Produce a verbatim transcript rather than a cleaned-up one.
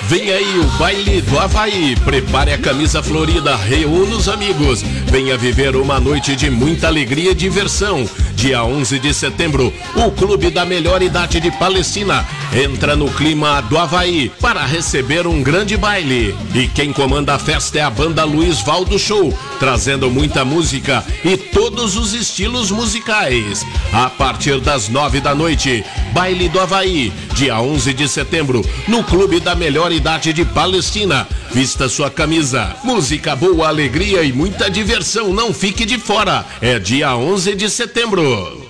Vem aí o Baile do Havaí. Prepare a camisa florida, reúna os amigos. Venha viver uma noite de muita alegria e diversão. Dia onze de setembro, o Clube da Melhor Idade de Palestina entra no clima do Havaí para receber um grande baile. E quem comanda a festa é a banda Luiz Valdo Show, trazendo muita música e todos os estilos musicais. A partir das nove da noite, Baile do Havaí, dia onze de setembro, no Clube da Melhor Idade de Palestina. Vista sua camisa, música boa, alegria e muita diversão, não fique de fora. É dia onze de setembro.